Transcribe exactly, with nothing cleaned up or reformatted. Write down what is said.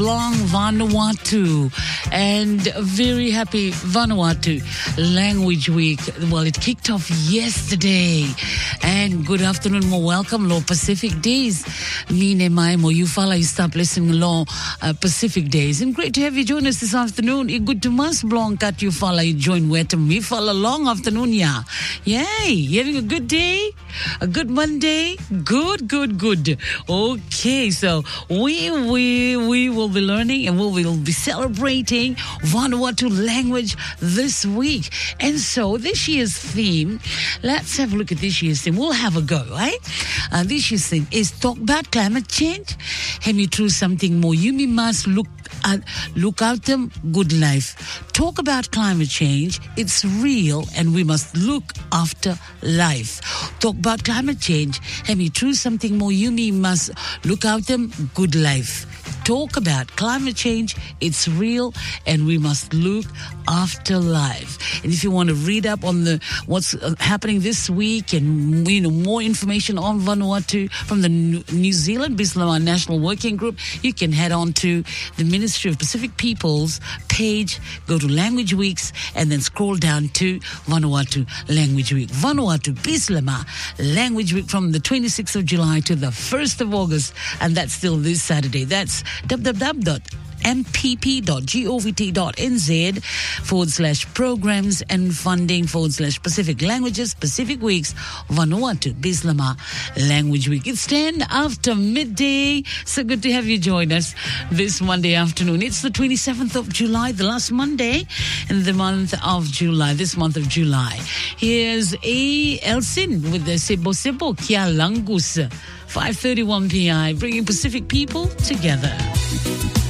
Blanc, Vanuatu. And a very happy Vanuatu Language Week. Well, it kicked off yesterday. And good afternoon, more welcome, Law Pacific Days. Mine mai mo you follow, you stop listening Law uh, Pacific Days. And great to have you join us this afternoon. I good to mas Blanc at you follow, you join Wetam. We follow long afternoon, yeah. Yay, you having a good day? A good Monday? Good, good, good. Okay, so we we we will be learning and we will be celebrating Vanuatu language this week. And so this year's theme, let's have a look at this year's theme. We'll have a go, right? Uh, this year's theme is talk about climate change. Have you through something more? You must look at look out them good life. Talk about climate change. It's real and we must look after life. Talk about climate change. Have you through something more? You must look out them good life. Talk about climate change. It's real and we must look after life. And if you want to read up on the what's happening this week and you know more information on Vanuatu from the New Zealand Bislama National Working Group, you can head on to the Ministry of Pacific Peoples page, go to Language Weeks, and then scroll down to Vanuatu Language Week. Vanuatu Bislama Language Week from the twenty-sixth of July to the first of August, and that's still this Saturday. That's w w w dot m p p dot govt dot n z forward slash programs and funding forward slash Pacific Languages, Pacific Weeks, Vanuatu Bislama Language Week. It's ten after midday. So good to have you join us this Monday afternoon. It's the twenty-seventh of July, the last Monday in the month of July, this month of July. Here's A. Elsin with the Sebo Sebo Kia Langus. five thirty-one p m, bringing Pacific people together.